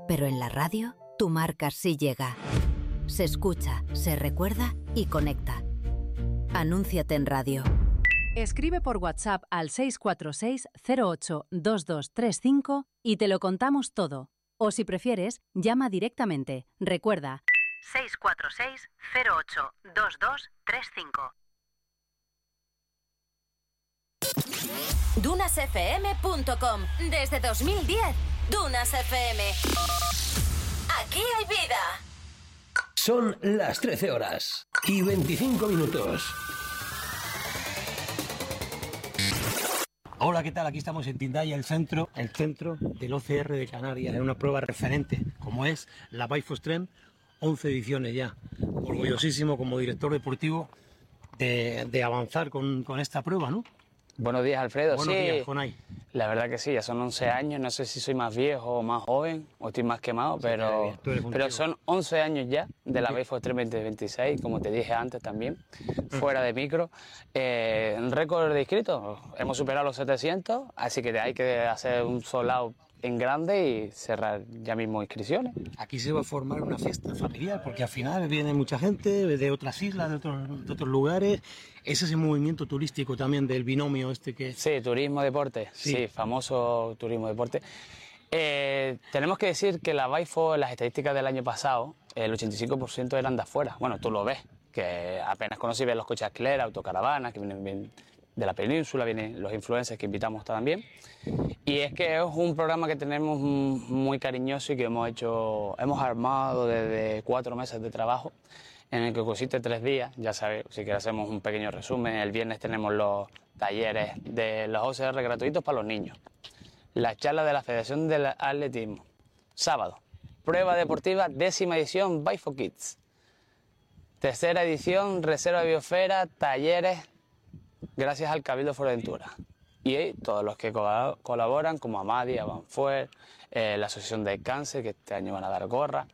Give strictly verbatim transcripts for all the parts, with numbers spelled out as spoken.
Pero en la radio, tu marca sí llega. Se escucha, se recuerda y conecta. Anúnciate en radio. Escribe por WhatsApp al seis cuatro seis cero ocho dos dos tres cinco y te lo contamos todo. O si prefieres, llama directamente. Recuerda, seis cuatro seis cero ocho dos dos tres cinco. Dunas F M punto com. Desde dos mil diez, Dunas F M. Aquí hay vida. Son las trece horas y veinticinco minutos. Hola, ¿qué tal? Aquí estamos en Tindaya, el centro, el centro del O C R de Canarias, en una prueba referente, como es la Bifostream, once ediciones ya. Orgullosísimo como director deportivo de, de avanzar con, con esta prueba, ¿no? Buenos días, Alfredo. Buenos sí, días, Jonay. La verdad que sí, ya son once años, no sé si soy más viejo o más joven, o estoy más quemado, pero, pero son once años ya de la Bifostream veinte veintiséis, como te dije antes también, fuera de micro. Eh, récord de inscritos, hemos superado los setecientos, así que hay que hacer un sold out en grande y cerrar ya mismo inscripciones. Aquí se va a formar una fiesta familiar, porque al final viene mucha gente de otras islas, de otros, de otros lugares. Es ese movimiento turístico también del binomio este que... Sí, turismo-deporte, sí. sí, famoso turismo-deporte. Eh, tenemos que decir que la Bifo, las estadísticas del año pasado, el ochenta y cinco por ciento eran de afuera. Bueno, tú lo ves, que apenas conocí ves los coches alquiler, autocaravanas, que vienen bien de la península, vienen los influencers que invitamos también. Y es que es un programa que tenemos muy cariñoso y que hemos hecho, hemos armado desde cuatro meses de trabajo, en el que consiste tres días. Ya sabéis, si quieres hacemos un pequeño resumen. El viernes tenemos los talleres de los O C R gratuitos para los niños, la charla de la Federación del Atletismo. Sábado, prueba deportiva, décima edición Bifo Kids. Tercera edición, Reserva Biosfera, talleres, gracias al Cabildo Fuerteventura. Y todos los que colaboran, como Amadi, Avanfuer, eh, la Asociación de Cáncer, que este año van a dar gorra.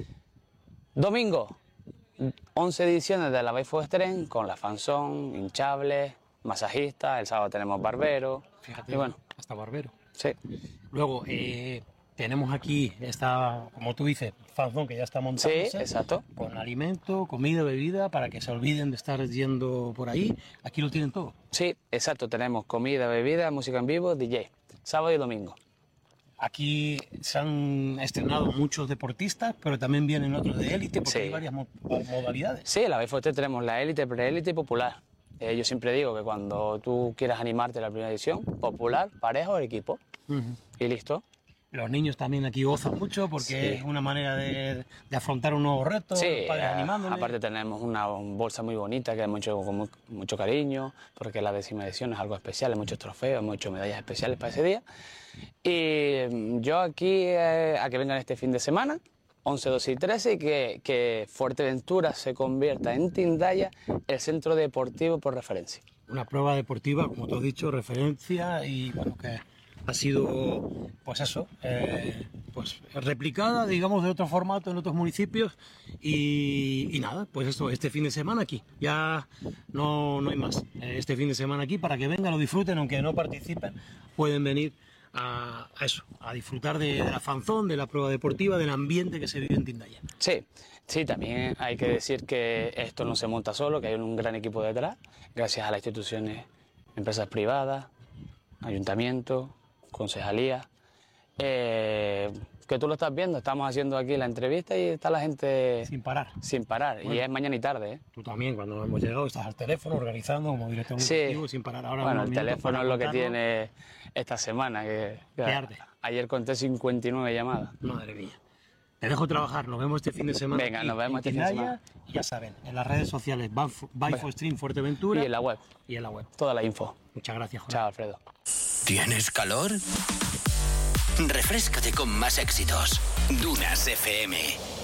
Domingo, once ediciones de la Bifostream con la fanzón, hinchables, masajistas. El sábado tenemos barbero. Fíjate, y bueno, hasta barbero. Sí. Luego, eh, tenemos aquí esta, como tú dices, fanzón que ya está montándose. Sí, exacto. Con alimento, comida, bebida, para que se olviden de estar yendo por ahí. Aquí lo tienen todo. Sí, exacto. Tenemos comida, bebida, música en vivo, D J. Sábado y domingo. Aquí se han estrenado muchos deportistas, pero también vienen otros de élite, porque sí. hay varias mo modalidades. Sí, en la Bifostream tenemos la élite, preélite y popular. Eh, yo siempre digo que cuando tú quieras animarte a la primera edición, popular, pareja o equipo. Uh-huh. Y listo. Los niños también aquí gozan mucho porque sí. es una manera de, de afrontar un nuevo reto, sí, padres animándoles. Aparte tenemos una bolsa muy bonita que hemos hecho con muy, mucho cariño, porque la décima edición es algo especial, hay muchos trofeos, hemos hecho medallas especiales para ese día. Y yo aquí, eh, a que vengan este fin de semana, once, doce y trece, y que, que Fuerteventura se convierta en Tindaya el centro deportivo por referencia. Una prueba deportiva, como tú has dicho, referencia y bueno, que ha sido, pues eso, eh, pues replicada, digamos, de otro formato en otros municipios y, y nada, pues esto, este fin de semana aquí, ya no, no hay más. Este fin de semana aquí, para que vengan, lo disfruten, aunque no participen, pueden venir a, a eso, a disfrutar de, de la fanzón, de la prueba deportiva, del ambiente que se vive en Tindaya. Sí, sí, también hay que decir que esto no se monta solo, que hay un gran equipo detrás, gracias a las instituciones, empresas privadas, ayuntamientos, concejalía, eh, que tú lo estás viendo, estamos haciendo aquí la entrevista y está la gente sin parar, sin parar bueno, y es mañana y tarde. ¿eh? Tú también, cuando hemos llegado, estás al teléfono organizando como director sí. sin parar. Ahora bueno, el teléfono es lo que tiene esta semana, que, que ayer conté cincuenta y nueve llamadas. Madre mía. Te dejo trabajar, nos vemos este fin de semana. Venga, nos vemos este fin de semana. Y ya saben, en las redes sociales, Bifostream Fuerteventura. Y en la web. Y en la web. Toda la info. Muchas gracias, Jorge. Chao, Alfredo. ¿Tienes calor? Refréscate con más éxitos. Dunas F M.